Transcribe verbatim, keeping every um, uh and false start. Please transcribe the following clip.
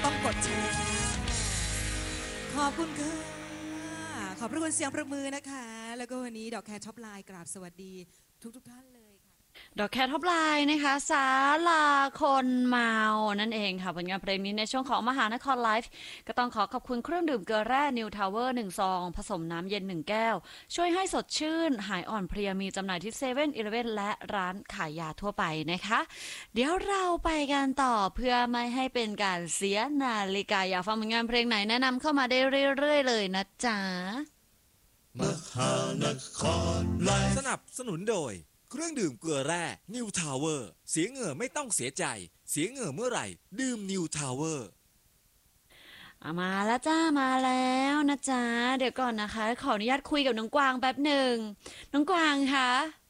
ต้องกดแชร์ขอบคุณค่ะขอบพระคุณเสียงประมือนะคะแล้วก็วันนี้ดอกแคร์ท็อปไลน์กราบสวัสดีทุกทุกท่านเลยค่ะดอกแคร์ท็อปไลน์นะคะศาลาคนเมานั่นเองค่ะผลงานเพลงนี้ในช่วงของมหานครไลฟ์ก็ต้องขอขอบคุณเครื่องดื่มเกลือแร่นิวทาวเวอร์หนึ่งซองผสมน้ำเย็นหนึ่งแก้วช่วยให้สดชื่นหายอ่อนเพลียมีจำหน่ายที่เซเว่นอีเลฟเว่นและร้านขายยาทั่วไปนะคะเดี๋ยวเราไปกันต่อเพื่อไม่ให้เป็นการเสียนาฬิกาอยากฟังผลงานเพลงไหนแนะนำเข้ามาได้เรื่อยๆเลยนะจ๊ะมหานครไลฟ์สนับสนุนโดยเครื่องดื่มเกลือแร่นิวทาวเวอร์เสียเหงื่อไม่ต้องเสียใจเสียเหงื่อเมื่อไหร่ดื่มนิวทาวเวอร์มาแล้วจ้ามาแล้วนะจ๊ะเดี๋ยวก่อนนะคะขออนุญาตคุยกับน้องกวางแป๊บหนึ่งน้องกวางคะ